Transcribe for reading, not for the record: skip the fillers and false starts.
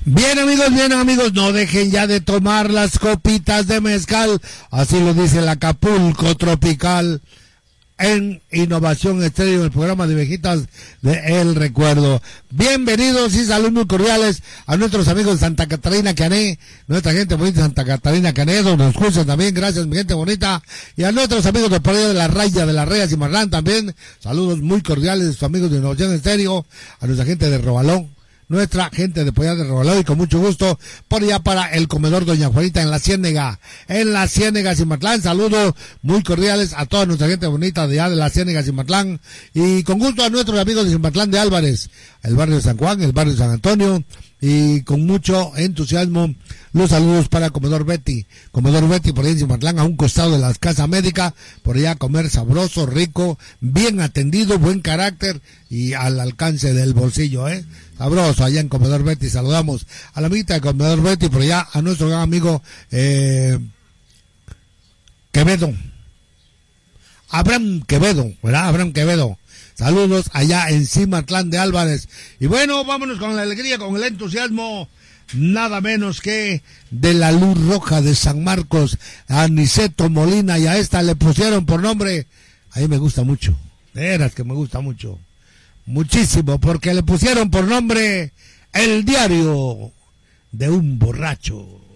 Bien amigos, no dejen ya de tomar las copitas de mezcal, así lo dice el Acapulco Tropical en Innovación Estéreo, el programa de viejitas de El Recuerdo. Bienvenidos y saludos muy cordiales a nuestros amigos de Santa Catarina Cané, nuestra gente bonita de Santa Catarina Cané, donde nos escuchan también, gracias mi gente bonita, y a nuestros amigos de por allá de la Raya, de las Reyes y Marlán también, saludos muy cordiales a sus amigos de Innovación Estéreo, a nuestra gente de Robalón, nuestra gente de Pollada de Robalón, y con mucho gusto por allá para el comedor Doña Juanita en la Ciénega Cimatlán. Saludos muy cordiales a toda nuestra gente bonita de allá de la Ciénega Cimatlán, y con gusto a nuestros amigos de Cimatlán de Álvarez, el barrio de San Juan, el barrio de San Antonio, y con mucho entusiasmo los saludos para Comedor Betty por ahí en Cimatlán, a un costado de las casas médicas, por allá a comer sabroso, rico, bien atendido, buen carácter y al alcance del bolsillo, sabroso allá en Comedor Betty. Saludamos a la amiguita de Comedor Betty, por allá a nuestro gran amigo Quevedo, Abraham Quevedo, ¿verdad? Abraham Quevedo. Saludos allá en Cimatlán de Álvarez. Y bueno, vámonos con la alegría, con el entusiasmo, nada menos que de la Luz Roja de San Marcos, a Aniceto Molina, y a esta le pusieron por nombre, a mí me gusta mucho, de veras que me gusta mucho, muchísimo, porque le pusieron por nombre El Diario de un Borracho.